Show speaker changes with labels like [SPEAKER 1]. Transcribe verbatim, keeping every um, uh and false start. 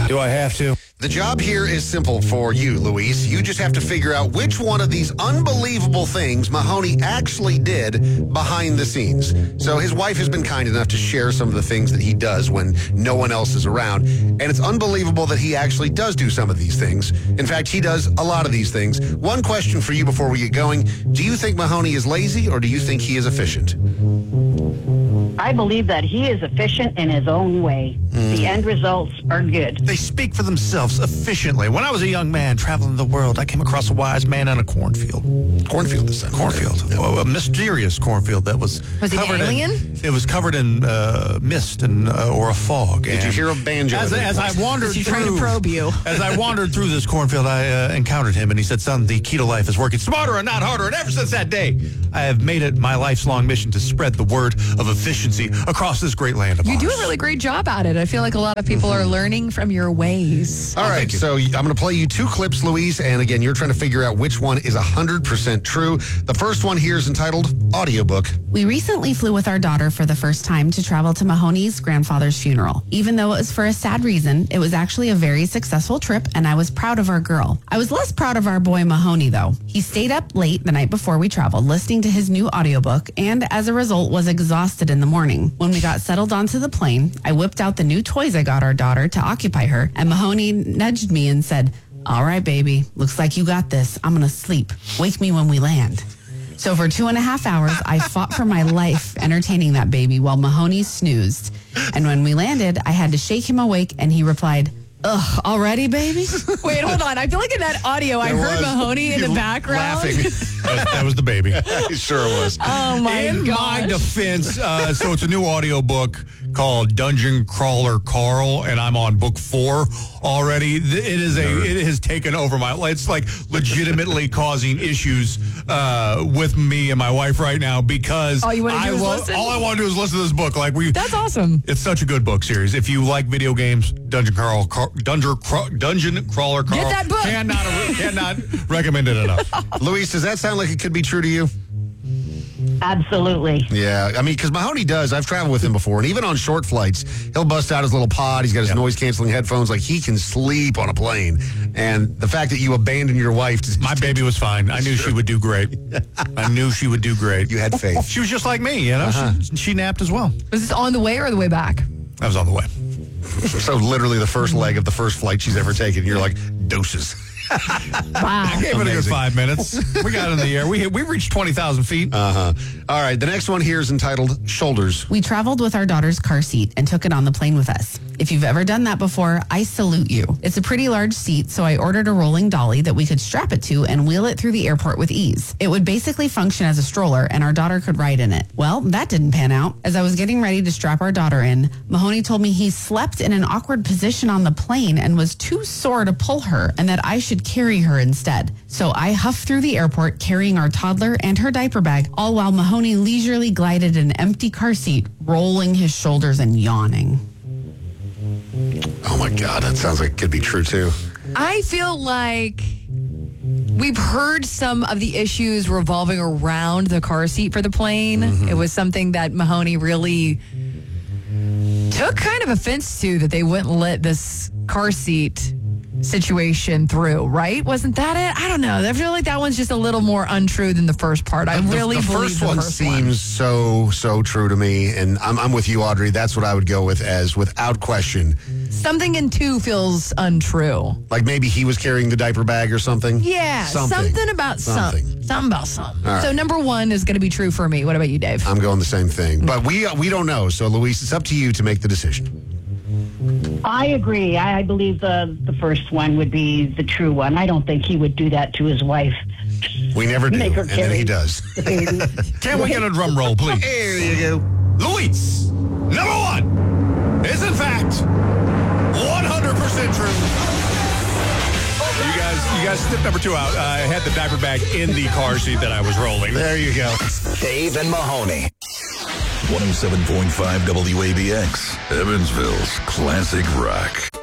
[SPEAKER 1] Do I have to?
[SPEAKER 2] The job here is simple for you, Luis. You just have to figure out which one of these unbelievable things Mahoney actually did behind the scenes. So his wife has been kind enough to share some of the things that he does when no one else is around. And it's unbelievable that he actually does do some of these things. In fact, he does a lot of these things. One question for you before we get going. Do you think Mahoney is lazy or do you think he is efficient?
[SPEAKER 3] I believe that he is efficient in his own way. Mm. The end results are good.
[SPEAKER 1] They speak for themselves efficiently. When I was a young man traveling the world, I came across a wise man in a cornfield.
[SPEAKER 2] Cornfield this time.
[SPEAKER 1] Cornfield. Yeah. Oh, a mysterious cornfield that was
[SPEAKER 4] Was it
[SPEAKER 1] covered
[SPEAKER 4] an alien?
[SPEAKER 1] In, it was covered in uh, mist and uh, or a fog.
[SPEAKER 2] Did
[SPEAKER 1] and
[SPEAKER 2] you hear a banjo?
[SPEAKER 1] As, as I wandered
[SPEAKER 4] Is he
[SPEAKER 1] through,
[SPEAKER 4] trying to probe you?
[SPEAKER 1] As I wandered through this cornfield, I uh, encountered him, and he said, "Son, the key to life is working smarter and not harder." And ever since that day, I have made it my life's long mission to spread the word of efficiency across this great land of
[SPEAKER 4] You
[SPEAKER 1] ours.
[SPEAKER 4] do a really great job at it. I feel like a lot of people are learning from your ways.
[SPEAKER 2] All right, so I'm going to play you two clips, Luis, and again, you're trying to figure out which one is one hundred percent true. The first one here is entitled Audiobook.
[SPEAKER 5] We recently flew with our daughter for the first time to travel to Mahoney's grandfather's funeral. Even though it was for a sad reason, it was actually a very successful trip, and I was proud of our girl. I was less proud of our boy Mahoney, though. He stayed up late the night before we traveled, listening to his new audiobook, and as a result was exhausted in the morning. When we got settled onto the plane, I whipped out the new toys I got our daughter to occupy her, and Mahoney nudged me and said, "All right, baby, looks like you got this. I'm going to sleep. Wake me when we land." So for two and a half hours, I fought for my life entertaining that baby while Mahoney snoozed. And when we landed, I had to shake him awake, and he replied, "Ugh, already, baby?"
[SPEAKER 4] Wait, hold on. I feel like in that audio, I
[SPEAKER 2] There
[SPEAKER 4] heard
[SPEAKER 2] was.
[SPEAKER 4] Mahoney in
[SPEAKER 2] You
[SPEAKER 4] the background.
[SPEAKER 2] Laughing.
[SPEAKER 1] that, that was the baby.
[SPEAKER 2] It sure was.
[SPEAKER 4] Oh, my
[SPEAKER 1] In
[SPEAKER 4] gosh.
[SPEAKER 1] my defense, uh, so it's a new audiobook called Dungeon Crawler Carl, and I'm on book four already. It is a. It has taken over my life. It's like legitimately causing issues uh, with me and my wife right now because
[SPEAKER 4] All you wanna do
[SPEAKER 1] I
[SPEAKER 4] is
[SPEAKER 1] lo-
[SPEAKER 4] listen?
[SPEAKER 1] all I want to do is listen to this book. Like we.
[SPEAKER 4] That's awesome.
[SPEAKER 1] It's such a good book series. If you like video games, Dungeon Crawl, Car, Dungeon, Craw, Dungeon Crawler Carl.
[SPEAKER 4] Get that book.
[SPEAKER 1] Cannot, cannot recommend it enough.
[SPEAKER 2] Luis, does that sound like it could be true to you?
[SPEAKER 3] Absolutely.
[SPEAKER 2] Yeah, I mean, because Mahoney does. I've traveled with him before, and even on short flights, he'll bust out his little pod. He's got his
[SPEAKER 1] Yep.
[SPEAKER 2] noise-canceling headphones. Like, he can sleep on a plane. And the fact that you abandoned your wife... To,
[SPEAKER 1] My baby was fine. I knew she would do great. I knew she would do great.
[SPEAKER 2] You had faith.
[SPEAKER 1] She was just like me, you know.
[SPEAKER 2] Uh-huh.
[SPEAKER 1] She, she napped as well.
[SPEAKER 4] Was this on the way or the way back?
[SPEAKER 1] I was on the way.
[SPEAKER 2] So literally the first leg of the first flight she's ever taken, you're like, doses.
[SPEAKER 4] Wow.
[SPEAKER 1] Gave it a good
[SPEAKER 2] Amazing.
[SPEAKER 1] five minutes. We got in the air. We we reached twenty thousand feet.
[SPEAKER 2] Uh-huh. All right, the next one here is entitled Shoulders.
[SPEAKER 5] We traveled with our daughter's car seat and took it on the plane with us. If you've ever done that before, I salute you. It's a pretty large seat, so I ordered a rolling dolly that we could strap it to and wheel it through the airport with ease. It would basically function as a stroller, and our daughter could ride in it. Well, that didn't pan out. As I was getting ready to strap our daughter in, Mahoney told me he slept in an awkward position on the plane and was too sore to pull her, and that I should carry her instead. So I huffed through the airport carrying our toddler and her diaper bag, all while Mahoney leisurely glided in an empty car seat, rolling his shoulders and yawning.
[SPEAKER 2] Oh, my God, that sounds like it could be true, too.
[SPEAKER 4] I feel like we've heard some of the issues revolving around the car seat for the plane.
[SPEAKER 2] Mm-hmm.
[SPEAKER 4] It was something that Mahoney really took kind of offense to, that they wouldn't let this car seat situation through, right? Wasn't that it? I don't know. I feel like that one's just a little more untrue than the first part. I
[SPEAKER 2] The-
[SPEAKER 4] really
[SPEAKER 2] the
[SPEAKER 4] believe
[SPEAKER 2] first
[SPEAKER 4] the
[SPEAKER 2] one
[SPEAKER 4] first
[SPEAKER 2] seems
[SPEAKER 4] one.
[SPEAKER 2] so, so true to me, and I'm, I'm with you, Audrey. That's what I would go with as without question.
[SPEAKER 4] Something in two feels untrue.
[SPEAKER 2] Like maybe he was carrying the diaper bag or something.
[SPEAKER 4] Yeah, something, about
[SPEAKER 2] Something.
[SPEAKER 4] something. Something about something.
[SPEAKER 2] All right.
[SPEAKER 4] So number one is going to be true for me. What about you, Dave?
[SPEAKER 2] I'm going the same thing. But we we don't know. So, Luis, it's up to you to make the decision.
[SPEAKER 3] I agree. I, I believe the, the first one would be the true one. I don't think he would do that to his wife.
[SPEAKER 2] We never do.
[SPEAKER 3] Make her
[SPEAKER 2] And then
[SPEAKER 3] carry
[SPEAKER 2] he does.
[SPEAKER 3] the baby.
[SPEAKER 1] Can we get a drum roll, please?
[SPEAKER 2] There you go.
[SPEAKER 1] Luis, number one, is in fact one hundred percent true. You guys, you guys snipped number two out. Uh, I had the diaper bag in the car seat that I was rolling.
[SPEAKER 2] There you go.
[SPEAKER 6] Dave and Mahoney. one oh seven point five W A B X, Evansville's classic rock.